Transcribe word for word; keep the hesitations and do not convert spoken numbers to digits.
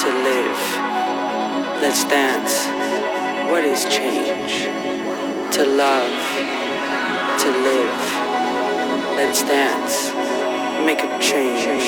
to live. Let's dance. What is change? To love, to live. Let's dance. Make a change.